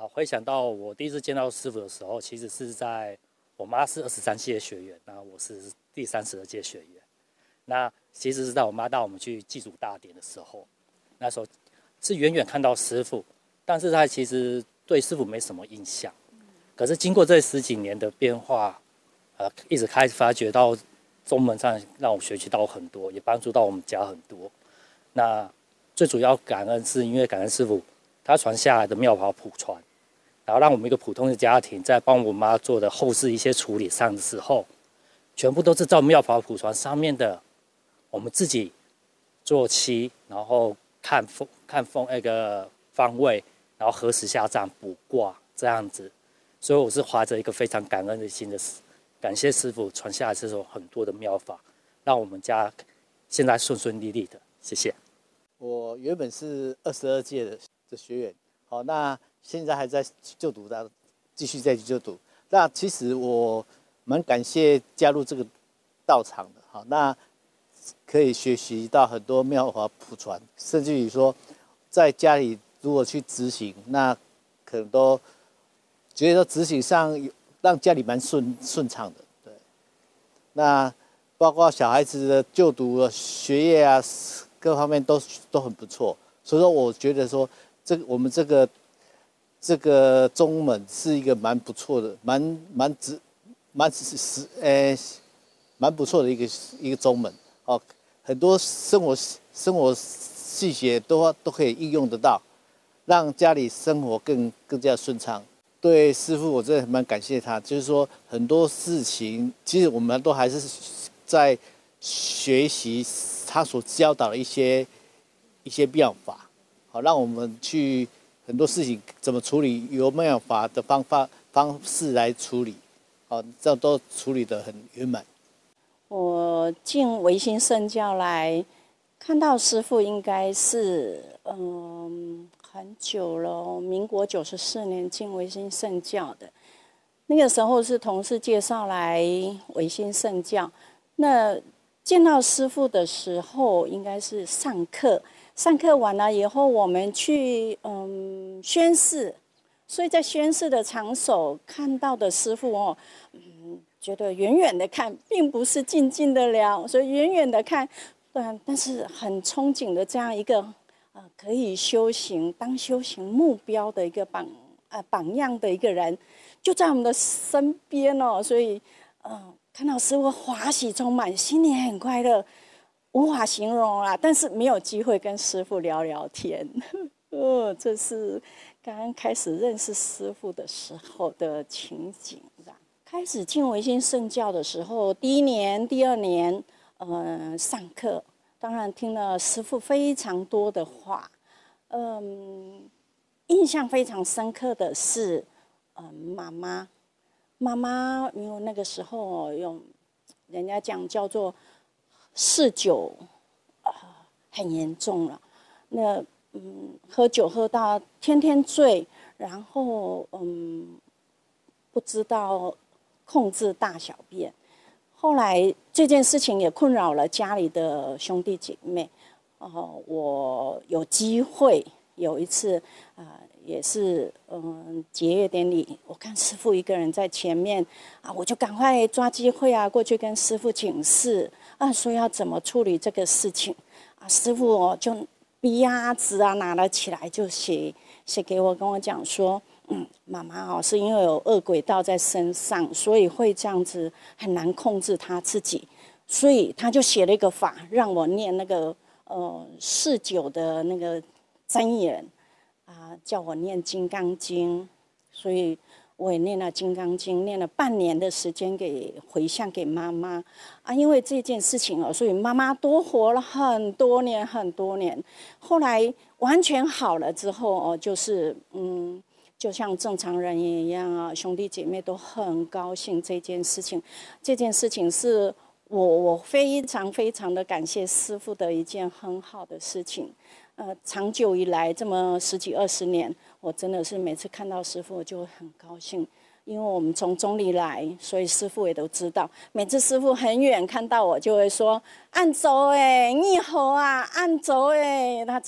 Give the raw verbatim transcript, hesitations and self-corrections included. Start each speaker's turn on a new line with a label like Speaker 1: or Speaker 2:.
Speaker 1: 回想到我第一次见到师傅的时候，其实是在我妈是二十三届学员，那我是第三十二届学员。那其实是在我妈带我们去祭祖大典的时候，那时候是远远看到师傅，但是他其实对师傅没什么印象。可是经过这十几年的变化，呃，一直开始发觉到宗门上让我学习到很多，也帮助到我们家很多。那最主要感恩是因为感恩师傅他传下来的妙法普传，然后让我们一个普通的家庭在帮我妈做的后事一些处理上的时候，全部都是照妙法普传上面的，我们自己做七，然后看风看风那个方位，然后何时下葬卜卦这样子。所以我是怀着一个非常感恩的心的，感谢师傅传下来这种很多的妙法，让我们家现在顺顺利利的。谢谢。
Speaker 2: 我原本是二十二届的的学员，好，那现在还在就读的，继续再去就读。那其实我蛮感谢加入这个道场的，好，那可以学习到很多妙法普传，甚至于说在家里如果去执行，那可能都觉得执行上让家里蛮顺顺畅的，对。那包括小孩子的就读的学业啊，各方面都都很不错，所以说我觉得说，这个我们这个这个宗门是一个蛮不错的，蛮蛮值蛮实呃蛮不错的一个一个宗门哦，很多生活生活细节都都可以应用得到，让家里生活更更加顺畅。对师父，我真的蛮感谢他。就是说，很多事情其实我们都还是在学习他所教导的一些一些妙法，好，让我们去很多事情怎么处理，由妙法的方法方式来处理，好，这样都处理得很圆满。
Speaker 3: 我进维新圣教来看到师父，应该是嗯。很久了，民国九十四年进维新圣教的，那个时候是同事介绍来维新圣教。那见到师父的时候，应该是上课，上课完了以后，我们去嗯宣誓，所以在宣誓的场所看到的师父哦，嗯，觉得远远的看，并不是近近的聊，所以远远的看，但但是很憧憬的这样一个。呃，可以修行当修行目标的一个榜呃榜样的一个人，就在我们的身边哦，所以呃看到师父欢喜充满，心里很快乐，无法形容啊。但是没有机会跟师父聊聊天，哦，这是刚刚开始认识师父的时候的情景。开始进维新圣教的时候，第一年、第二年，呃，上课。当然听了师父非常多的话，嗯，印象非常深刻的是，嗯，妈妈，妈妈，因为那个时候用人家讲叫做嗜酒，啊、呃，很严重了。那嗯，喝酒喝到天天醉，然后嗯，不知道控制大小便。后来这件事情也困扰了家里的兄弟姐妹，哦，我有机会有一次，啊、呃，也是嗯结业典礼，我看师父一个人在前面，啊，我就赶快抓机会啊过去跟师父请示，啊，说要怎么处理这个事情，啊，师父哦就笔啊纸啊拿了起来就写写给我，跟我讲说。嗯，妈妈哦，是因为有恶鬼道在身上，所以会这样子很难控制他自己，所以他就写了一个法，让我念那个呃嗜酒的那个真言啊，叫我念《金刚经》，所以我也念了《金刚经》，念了半年的时间给回向给妈妈啊。因为这件事情哦，所以妈妈多活了很多年很多年。后来完全好了之后哦，就是嗯。就像正常人一样啊，兄弟姐妹都很高兴这件事情。这件事情是我我非常非常的感谢师父的一件很好的事情。呃，长久以来这么十几二十年，我真的是每次看到师父我就很高兴。因为我们从中里来，所以师父也都知道。每次师父很远看到我，就会说：“按走哎，你好啊，按走哎。”他